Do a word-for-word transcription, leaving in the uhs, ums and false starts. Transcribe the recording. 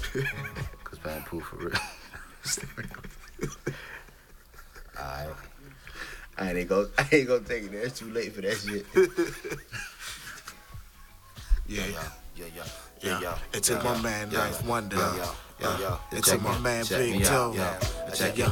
Cause Pat Pooh for real. Alright. I ain't gonna, I ain't gonna take it there. It's too late for that shit. Yeah, yeah, yeah, yeah, yeah, yeah. It took my man Ninth Wonder. Yeah, yeah, yeah, yeah. It took my man Big Joe. Yeah, Yeah.